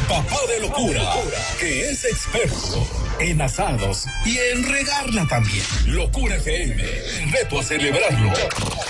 papá de locura, que es experto en asados y en regarla también. Locura FM, el reto a celebrarlo.